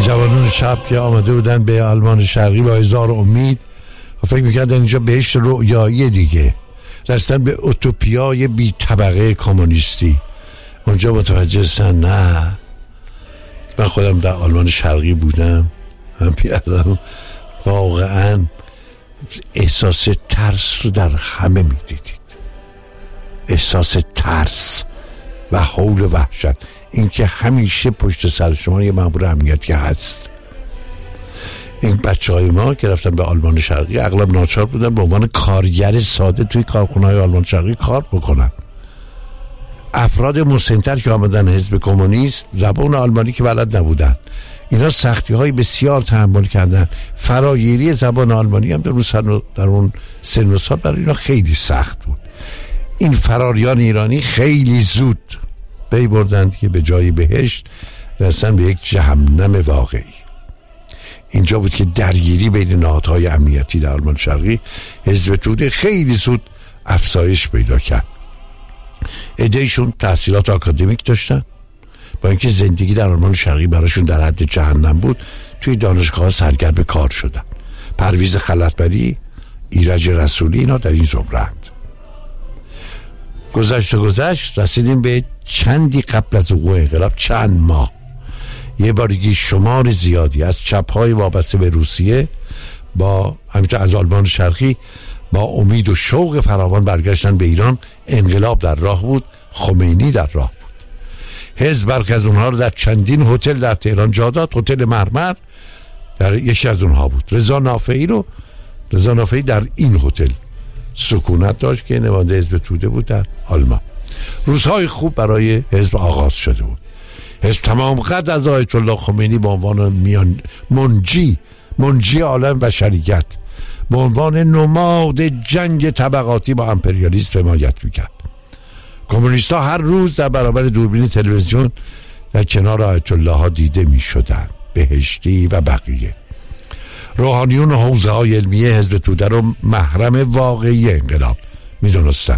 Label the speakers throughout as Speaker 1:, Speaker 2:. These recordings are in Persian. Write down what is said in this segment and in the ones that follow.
Speaker 1: جوانان شب که آمده بودن به آلمان شرقی با هزار امید و فکر میکردن اینجا بهشت رؤیایی دیگه، رسیدن به اوتوپیای بی طبقه کمونیستی. اونجا متوجه شدن نه، من خودم در آلمان شرقی بودم، هم بیادم واقعا احساس ترس رو در همه میدیدید، احساس ترس و هول و وحشت، این که همیشه پشت سر شما یه مأمور امنیتی هست. این بچه های ما که رفتن به آلمان شرقی اغلب ناچار بودن به عنوان کارگر ساده توی کارخونه های آلمان شرقی کار بکنن. افراد مسن‌تر که آمدن حزب کمونیست زبان آلمانی که بلد نبودن، اینا سختی های بسیار تحمل کردن. فراگیری زبان آلمانی هم در اون سن و سال برای اینا خیلی سخت بود. این فراریان ایرانی خیلی زود پی بردند که به جای بهشت رسن به یک جهنم واقعی. اینجا بود که درگیری بین نهادهای امنیتی در آلمان شرقی، حزب توده خیلی زود افزایش پیدا کرد. عده‌شون تحصیلات آکادمیک داشتن، با اینکه زندگی در آلمان شرقی براشون در حد جهنم بود، توی دانشگاه سرگرم کار شدن. پرویز خلعتبری، ایرج رسولی، اینا در این زمره‌اند. گذشت رسیدیم به چندی قبل از وقوع انقلاب، چند ماه، یه بارگی شمار زیادی از چپ‌های وابسته به روسیه با همینطور از آلمان شرقی با امید و شوق فراوان برگشتن به ایران. انقلاب در راه بود، خمینی در راه بود. حزب برخی از اونها رو در چندین هتل در تهران جا داد. هتل مرمر در یکی از اونها بود. رضا نافعی در این هتل سکونت داشت که نماینده حزب توده بود در آلمان. روزهای خوب برای حزب آغاز شده بود. حزب تمام قد از آیت الله خمینی به عنوان منجی عالم بشریت، به عنوان نماد جنگ طبقاتی با امپریالیسم حمایت میکرد. کمونیست ها هر روز در برابر دوربین تلویزیون در کنار آیت الله ها دیده میشدن، بهشتی و بقیه. روحانیون و حوزه های علمیه حزب توده رو محرم واقعی انقلاب میدونستن.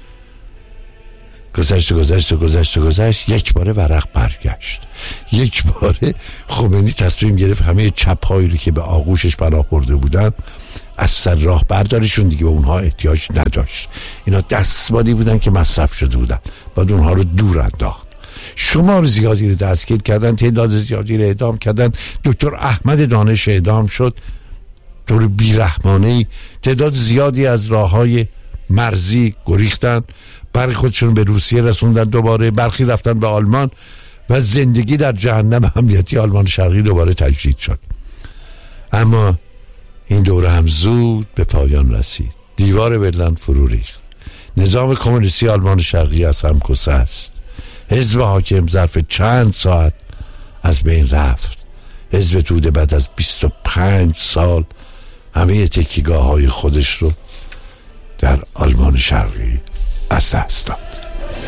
Speaker 1: گذشت یک باره ورق برگشت. یک باره خمینی تصمیم گرفت همه چپ هایی رو که به آغوشش پناه برده بودن از سر راه بردارشون، دیگه به اونها احتیاج نداشت. اینا دستمالی بودن که مصرف شده بودن، بعد اونها رو دور انداخت. شمار زیادی رو دستگیر کردن، تعداد زیادی رو اعدام کردن. دکتر احمد دانش اعدام شد طور بیرحمانه‌ای. تعداد زیادی از راههای مرزی گریختن، برخی خودشون به روسیه رسوندن، دوباره برخی رفتن به آلمان و زندگی در جهنم امنیتی آلمان شرقی دوباره تجدید شد. اما این دوره هم زود به پایان رسید. دیوار برلین فرو ریخت. نظام کمونیستی آلمان شرقی از هم گسست است. حزب حاکم ظرف چند ساعت از بین رفت. حزب توده بعد از 25 سال همه تکیه‌گاه‌های خودش رو در آلمان شرقی از دست داد.